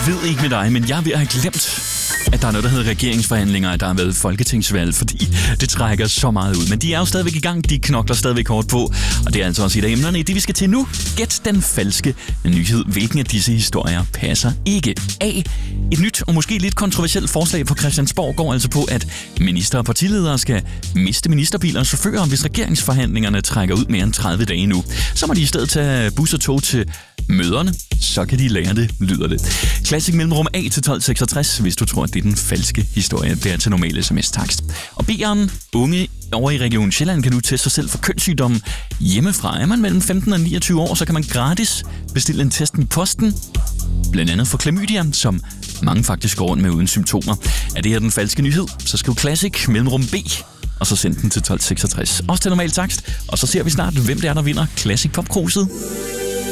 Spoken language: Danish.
ved ikke med dig, men jeg er ved at have glemt, at der er noget, der hedder regeringsforhandlinger, at der har været folketingsvalg, fordi det trækker så meget ud. Men de er jo stadigvæk i gang, de knokler stadigvæk hårdt på, og det er altså også et af emnerne i det, vi skal til nu. Gæt den falske nyhed. Hvilken af disse historier passer ikke? A. Et nyt og måske lidt kontroversielt forslag på Christiansborg går altså på, at minister og partiledere skal miste ministerbiler og chauffører, hvis regeringsforhandlingerne trækker ud mere end 30 dage nu. Så må de i stedet tage bus og tog til møderne, så kan de lære det, lyder det. Classic mellemrum A til 1266, hvis du tror, at det er den falske historie. Det er til normal sms-takst. Og B'eren, unge over i Region Sjælland, kan nu teste sig selv for kønssygdomme hjemmefra. Er man mellem 15 og 29 år, så kan man gratis bestille en test med posten. Blandt andet for klamydia, som mange faktisk går rundt med uden symptomer. Er det her den falske nyhed? Så skriv Classic mellemrum B, og så send den til 1266. Også til normal takst, og så ser vi snart, hvem det er, der vinder Classic Pop Cruiset.